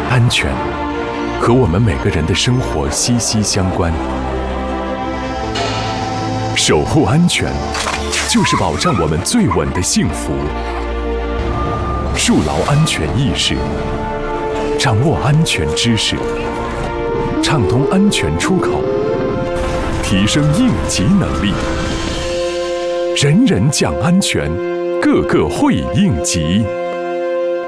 安全和我们每个人的生活息息相关。守护安全，就是保障我们最稳的幸福。树牢安全意识，掌握安全知识，畅通安全出口，提升应急能力。人人讲安全，个个会应急。